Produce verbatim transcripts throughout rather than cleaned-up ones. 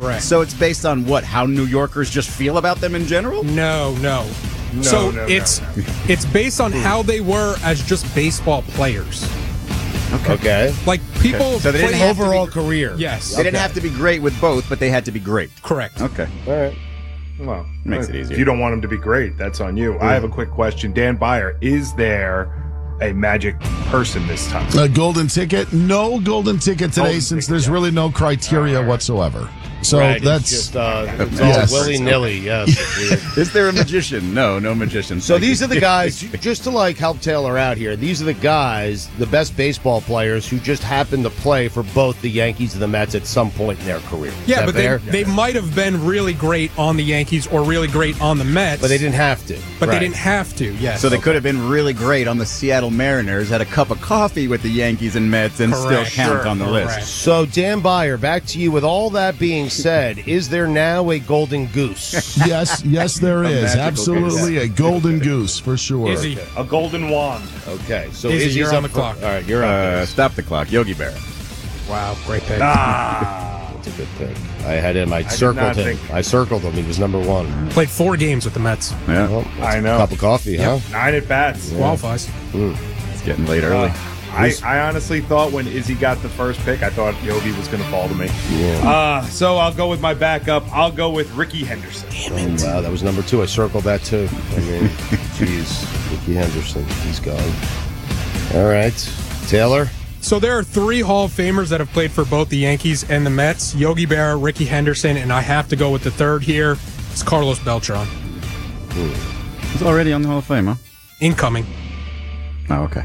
Correct. So it's based on what? How New Yorkers just feel about them in general? No, no. No, so no, it's no, no. it's based on how they were as just baseball players. Okay. Like people Okay. So they didn't play- have to Overall be- career. Yes. They didn't have to be great with both, but they had to be great. Correct. Okay. All right. Well, Makes it easier. If you don't want them to be great, that's on you. I have a quick question. Dan Byer, is there a magic person this time? A golden ticket? No golden ticket today Golden since ticket, there's yeah. really no criteria whatsoever. So Right, that's it's just uh, it's Yes. all willy nilly. Yes. It's weird. Is there a magician? No, no magician. So Thank these you. are the guys, just to like help Taylor out here, these are the guys, the best baseball players who just happen to play for both the Yankees and the Mets at some point in their career. Is Yeah, that but fair? they, they might have been really great on the Yankees or really great on the Mets. But they didn't have to. But Right. they didn't have to, yes. So they could have been really great on the Seattle Mariners, had a cup of coffee with the Yankees and Mets, and Correct. still count Sure. on the Correct. list. So, Dan Byer, back to you. With all that being said, is there now a golden goose? yes, yes, there is magical absolutely a golden goose for sure. Izzy. A golden wand. Okay, so Izzy, Izzy's you're up on the for- clock. All right, you're up. Uh, stop the clock. Yogi Berra. Wow, great pick. Ah. That's a good pick. I had him. I did circled not him. think- I circled him. He was number one. Played four games with the Mets. Yeah, Well, that's I know. A cup of coffee, huh? Nine at bats. Qualifies. it's getting late early. Uh, I, I honestly thought when Izzy got the first pick, I thought Yogi was going to fall to me. Yeah. Uh, so I'll go with my backup. I'll go with Ricky Henderson. Oh, wow, that was number two. I circled that too. I mean, jeez, Ricky Henderson, he's gone. All right, Taylor. So there are three Hall of Famers that have played for both the Yankees and the Mets. Yogi Berra, Ricky Henderson, and I have to go with the third here. It's Carlos Beltran. He's already on the Hall of Fame, huh? Incoming. Oh, okay.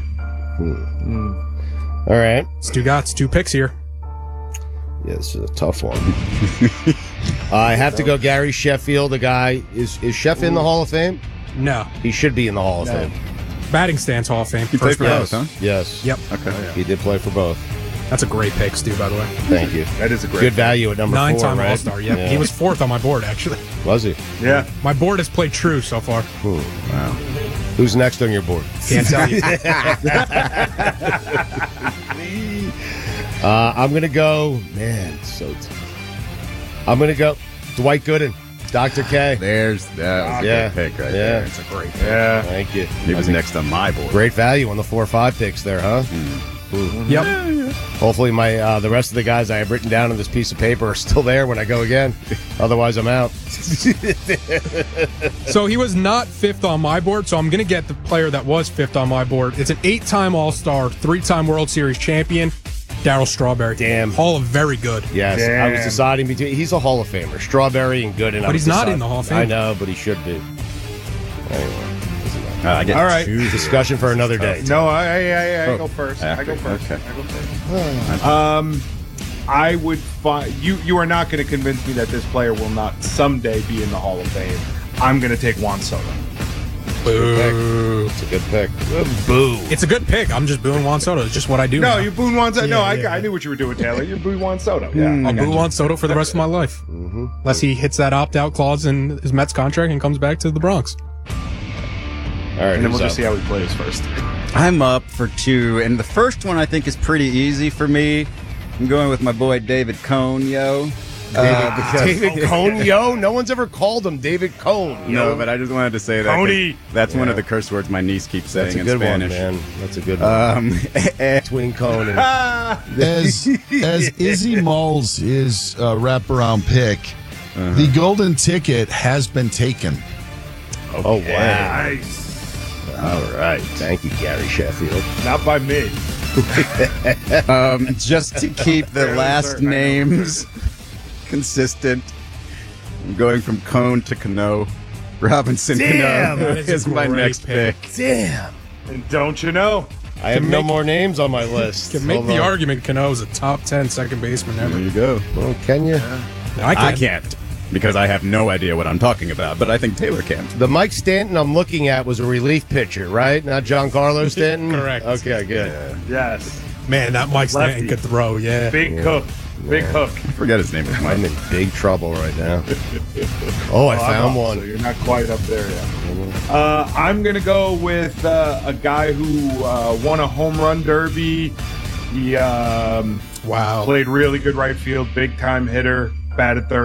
All right. It's two gots, two picks here. Yeah, this is a tough one. I have to go Gary Sheffield. The guy is is Sheff in the Hall of Fame? No. He should be in the Hall of Fame. Batting stance Hall of Fame. He played First for round. both, huh? Yes. Yep. Okay. He did play for both. That's a great pick, Stu, by the way. Thank you. That is a great Good pick. value at number four, Nine-time right? All-Star, yep. Yeah. He was fourth on my board, actually. Was he? Yeah. My board has played true so far. Wow. Who's next on your board? Can't tell you. Uh, I'm going to go, man, it's so t- I'm going to go Dwight Gooden, Doctor K. There's that was a Yeah. good pick right Yeah. there. It's a great pick. Yeah. Thank you. He was next on my board. Great value on the four or five picks there, huh? Yep. Hopefully my uh, the rest of the guys I have written down on this piece of paper are still there when I go again. Otherwise, I'm out. So he was not fifth on my board, so I'm going to get the player that was fifth on my board. It's an eight-time All-Star, three-time World Series champion, Darryl Strawberry. Damn. Hall of Very Good. Yes, I was Damn. deciding between. He's a Hall of Famer, Strawberry and Gooden. I But was he's not deciding- in the Hall of Fame. I know, but he should be. Anyway, Uh, I get All right. to choose. discussion for another day. No, I, I, I, I Oh, go first. I after, go first. okay. I go first. Um, I would find you. You are not going to convince me that this player will not someday be in the Hall of Fame. I'm going to take Juan Soto. Boo. It's a good pick. Boo. It's a good pick. I'm just booing Juan Soto. It's just what I do No, now. you booed Juan Soto. no, Yeah, I, yeah, I yeah. knew what you were doing, Taylor. You booed Juan Soto. Yeah, I'll I got boo you. Juan Soto for the rest of my life. Mm-hmm. Unless he hits that opt-out clause in his Mets contract and comes back to the Bronx. All right, And then who's we'll just up? see how he plays first. I'm up for two, and the first one I think is pretty easy for me. I'm going with my boy David Cone, yo. Uh, David Cone, yo. No one's ever called him David Cone, yo. no, but I just wanted to say that. 'cause Coney. That's one Yeah. of the curse words my niece keeps saying That's a in good Spanish. one, man. That's a good one. Um, and- Between Cone and As as Izzy Malls is a wraparound pick, the golden ticket has been taken. oh wow! Nice. All right, thank you, Gary Sheffield. Not by me. um, just to keep the Fairly last certain I know. names consistent, I'm going from Cone to Cano. Robinson Damn, Cano that is a is my great next pick. pick. Damn, And don't you know? I have no make- more names on my list. Can make Hold the on. argument Cano is a top ten second baseman There ever. you go. Well, can you? I, I can't because I have no idea what I'm talking about, but I think Taylor can. The Mike Stanton I'm looking at was a relief pitcher, right? Not John Carlos Stanton. Correct. Okay, good. Yes. Man, that Mike Stanton Lefty. could throw, yeah. Big hook. Big hook. I forget his name is Mike. I'm in big trouble right now. Oh, I Oh, I'm found up, one. So you're not quite up there yet. Uh, I'm going to go with uh, a guy who uh, won a home run derby. He um, Wow. played really good right field, big time hitter, batted third.